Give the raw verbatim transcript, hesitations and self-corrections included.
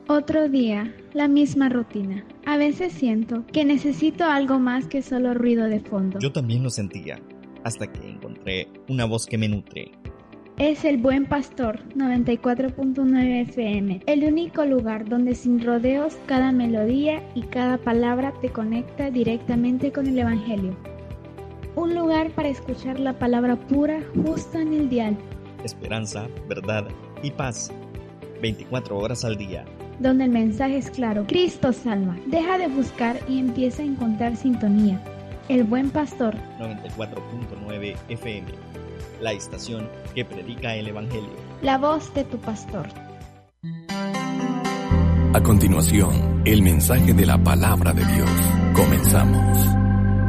Otro día, la misma rutina. A veces siento que necesito algo más que solo ruido de fondo. Yo también lo sentía, hasta que encontré una voz que me nutre. Es el Buen Pastor noventa y cuatro punto nueve F M, el único lugar donde sin rodeos cada melodía y cada palabra te conecta directamente con el Evangelio. Un lugar para escuchar la palabra pura justo en el dial. Esperanza, verdad y paz, veinticuatro horas al día. Donde el mensaje es claro, Cristo salva. Deja de buscar y empieza a encontrar sintonía. El Buen Pastor noventa y cuatro punto nueve F M, la estación que predica el Evangelio. La voz de tu pastor. A continuación, el mensaje de la palabra de Dios. Comenzamos.